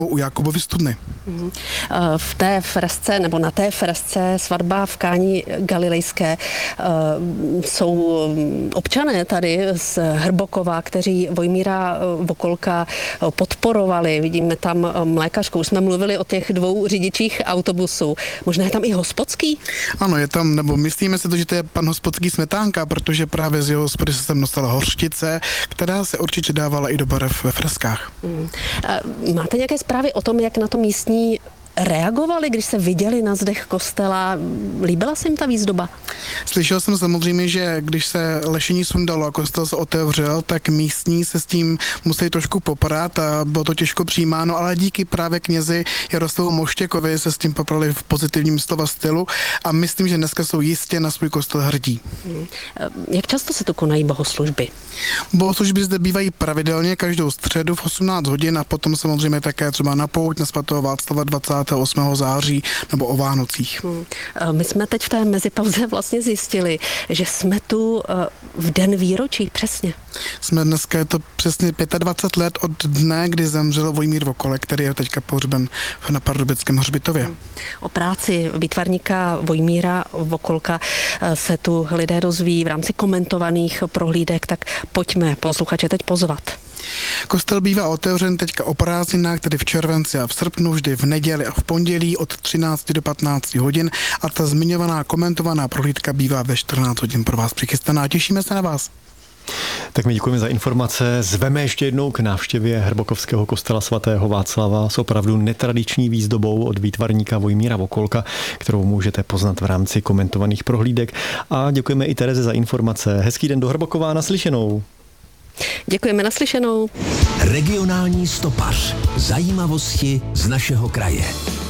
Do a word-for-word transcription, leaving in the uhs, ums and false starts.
u Jakubovy studny. V té fresce, nebo na té fresce Svatba v Kání Galilejské jsou občané tady z Hrbokova, kteří Vojmíra Vokolka podporovali. Vidíme tam mlékařku. Už jsme mluvili o těch dvou řidičích autobusů. Možná je tam i Hospodský? Ano, je tam, nebo myslíme si to, že to je pan Hospodský Smetánka, protože právě z jeho hospody se sem dostala hořčice, která se určitě dávala i do barev ve freskách. Hmm. Máte nějaké zprávy o tom, jak na to místní reagovali, když se viděli na zdech kostela? Líbila se jim ta výzdoba? Slyšel jsem samozřejmě, že když se lešení sundalo a kostel se otevřel, tak místní se s tím museli trošku poprat a bylo to těžko přijímáno, ale díky právě knězi Jaroslavu Moštěkovi se s tím poprali v pozitivním slova stylu a myslím, že dneska jsou jistě na svůj kostel hrdí. Hmm. Jak často se tu konají bohoslužby? Bohoslužby zde bývají pravidelně každou středu v osmnáct hodin a potom samozřejmě také třeba na pouť na svatého Václava dvacátého osmého září nebo o Vánocích. Hmm. My jsme teď v té mezipauze vlastně zjistili, že jsme tu v den výročí, přesně. Jsme dneska, je to přesně dvacet pět let od dne, kdy zemřel Vojmír Vokolek, který je teďka pohřben na Pardubickém hřbitově. Hmm. O práci výtvarníka Vojmíra Vokolka se tu lidé dozví v rámci komentovaných prohlídek, tak pojďme posluchače teď pozvat. Kostel bývá otevřen teďka o prázdninách, tedy v červenci a v srpnu, vždy v neděli a v pondělí od třinácti do patnácti hodin a ta zmiňovaná komentovaná prohlídka bývá ve čtrnáct hodin pro vás přichystaná. Těšíme se na vás. Tak my děkujeme za informace. Zveme ještě jednou k návštěvě Hrbokovského kostela svatého Václava s opravdu netradiční výzdobou od výtvarníka Vojmíra Vokolka, kterou můžete poznat v rámci komentovaných prohlídek. A děkujeme i Tereze za informace. Hezký den do Hrbokova, naslyšenou. Děkujeme, naslyšenou. Regionální stopař. Zajímavosti z našeho kraje.